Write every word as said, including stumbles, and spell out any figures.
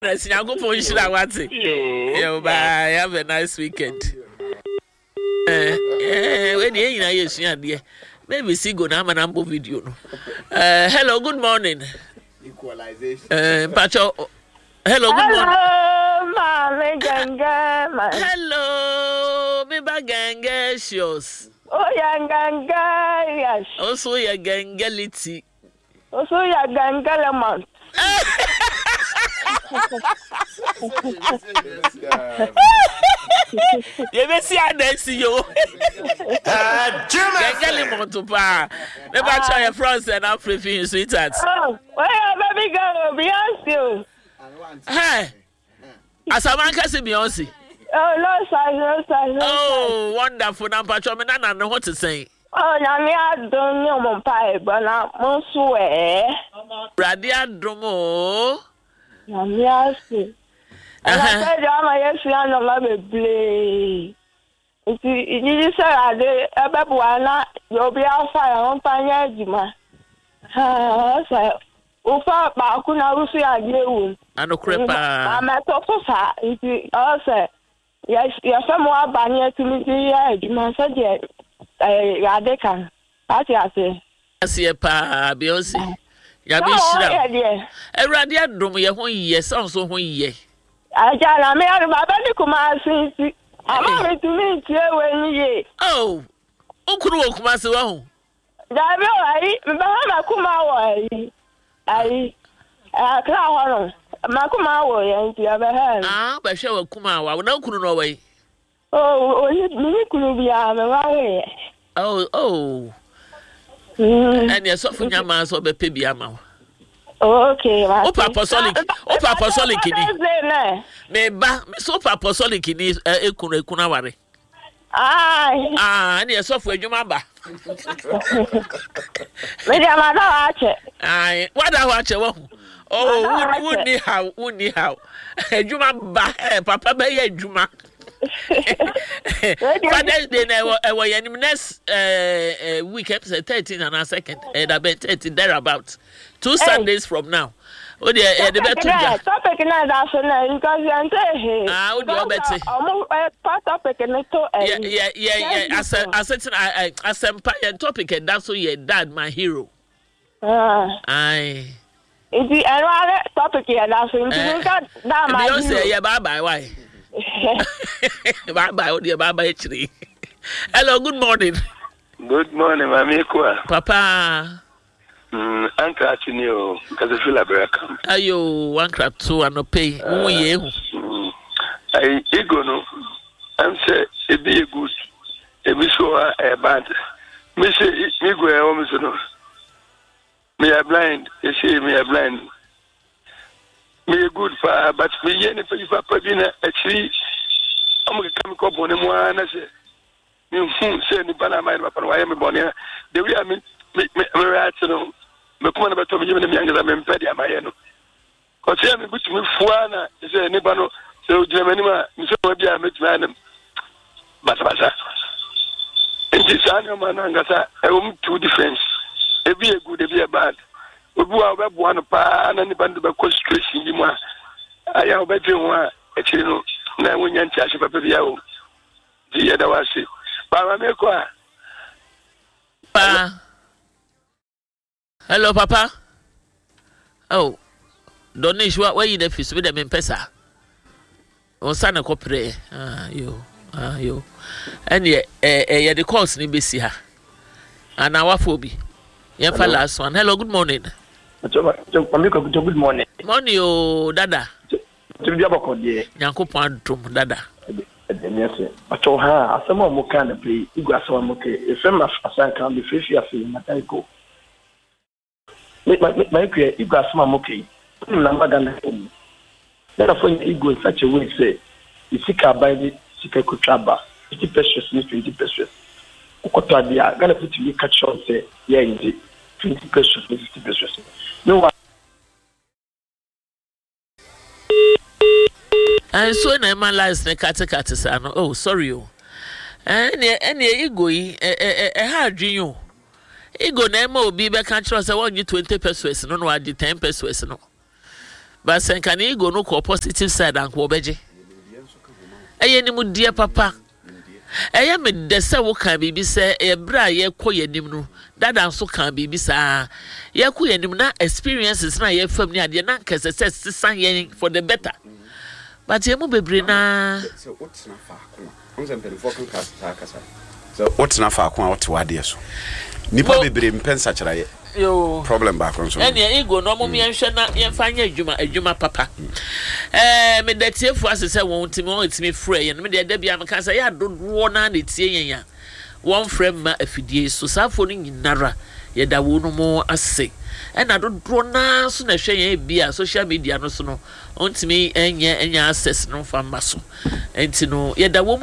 Yes, you go for you. I want it. Yo, bye. Have a nice weekend. Eh, eh, when you know you see there, maybe see go na manambo video no. Uh, hello, good morning. Equalization. Uh, Pacho. Hello, good morning. Hello, Mama Ganga. Hello, me ba ganga shows. Oh, ya Ganga, yes. Also, ya gangality. Also, ya Ganga lemon. You may see I don't see you. Gangali Montupa. Never try your friends and I'm free sweetheart. Oh, where baby girl, Beyonce? Hey, as a man can see Beyonce. Oh, no, size, no size, no Oh, wonderful. I'm patrolling. I don't know what to say. Oh, I don't know my pie, but I'm swear. Radia Dromo. Yes. And I said, I'm a yes, I'm a love play. If you say I did a babuana, you'll be outside on Panya. Ah, so, Ufa, Bakuna, Lucy, I do. I know crepa. I'm at Tofa. If you also, yes, you're somewhat banner to me, yeah, you must suggest. Radeka. What you say? I see a pa Beyonce. Yabi shira. E radia dromo ye ho ye so so ho ye. Ajala me anu baba ni kuma sinsi. Ama me tumi tie weni ye. Oh. Okuru wo kuma se wa ho. Dabi o ayi, me ba ma kuma wo ayi. Ayi. Ah, kra ho no. Ma kuma wo ye nti abehe. Ah, ba hwe wa kuma wa. Na okuru no wai. Oh, oni ni kunu bia me wa we. Oh, oh. And yes, so for your man, so be pay ama. Okay, Opa apostolic. Opa apostolic ni. Me ba so opa apostolic ni ekunu ekunu aware. Ai. Ah, and yes, so for adwuma ba. Me dia ma na ache. Ai, what da ache wo? Oh, who ni how, who ni how. Adwuma ba, eh papa be ye adwuma. Father's Day na ewo ye next uh week episode thirteen and a second eh that be thirteen there about two Sundays from now. O dey eh the better topic na that so na because you say ah o dey obeti omo topic na to yeah yeah yeah yeah as as certain I as empire topic and that's so your dad my hero. Ah ai Iti another topic here that's so that my hero. You say yeah bye bye why? Bye bye, oh dear, bye bye. Hello, good morning. Good morning, Mami Kwa. Papa. Hmm, Uncle Achinio, because I feel like I come. Ayo, one crap two and no pay. Oh, yeah. I ego no. I'm say it be a good. It be so a bad. Me say me go home so no. Me are blind. You say me are blind. Me good for, but me yen for you for Padina actually. I'm going to come up on him one. I say, you say, Nipana, my papa, why am I born here? The way I mean, me right to know, me come on about to me, even the younger than me, Paddy, my end. Because here, me put me Fuana, is a Nipano, so Germany, Mister Mabia, met man, Basa. And this annual man, Angasa, I want two difference. It be a good, it be a bad. We go out one pan and the band of concentration. You want, I have better one, actually, no. Na wonya ntiase papa bia o di yeda wase ba ma me kwa pa hello papa oh donish wa where you the fish with them in pesa on sana ko pre ah yo ah yo ene eh eh ye the course ni besi ha ana wafo bi ye fa last one. Hello, good morning. Good morning. Morning o dada. To be about the Yankopon drum dada. Yes, but to her, some more can play. You got some okay. If I'm a son can be fishy, I feel Matanico. Make my career, you got some okay. Number than the therefore, you go in such a way, say, you seek a by the Sika Kutraba, fifty pesos, twenty pesos. Okotadia, gonna put you catch on, say, yeah, indeed, twenty pesos, fifty pesos. No one. And so na man lies na kate kate sa no. Oh, sorry oh. Ene ene ego yi eh eh eh ha adwin yo. Ego na ma obi be kan kire say won twenty pesos no no adi ten pesos no. but senkane ego no ko positive side anko obeje eye ni mu die papa eye me de se wo kan bibi se e bra ye kɔ yanim no dada nso kan bibi sa ye kɔ yanim na experiences na ye fam ni ade na nkese se sisan ye for the better but ye mu bebre na so what's na fa ko onse mpeni focus kasa kasa so what's na fa ko a what wade so nipa bebre mpensa kyera ye yo problem back on so ene ego no mo mi enhwe na ye fa nya adwuma adwuma papa eh me de tie fu asese won timi won timi frɛ ye no me de da bia me kan say ya dodo na na tie yen ya won frɛ ma afidie so safo no nyinara ye da wo no mo ase ena dodo na so na hwɛ yen bia social media no so no on timi enye enya access no fa ma so enti no ye da wo